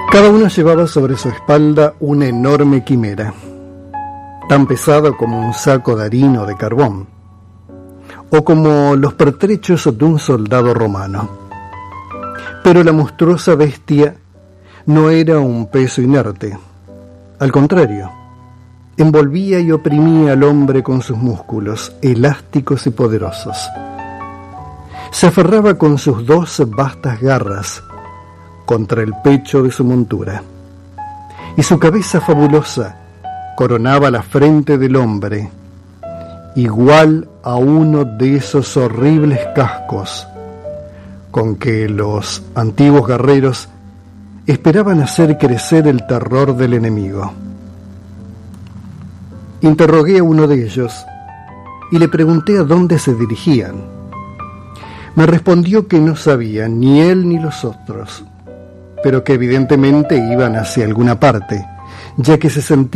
Cada uno llevaba sobre su espalda una enorme quimera, tan pesada como un saco de harina o de carbón, o como los pertrechos de un soldado romano. Pero la monstruosa bestia no era un peso inerte. Al contrario, envolvía y oprimía al hombre con sus músculos, elásticos y poderosos. Se aferraba con sus 2 vastas garras contra el pecho de su montura, y su cabeza fabulosa coronaba la frente del hombre, igual a uno de esos horribles cascos con que los antiguos guerreros esperaban hacer crecer el terror del enemigo. Interrogué a uno de ellos y le pregunté a dónde se dirigían. Me respondió que no sabía, ni él ni los otros, pero que evidentemente iban hacia alguna parte, ya que se sentía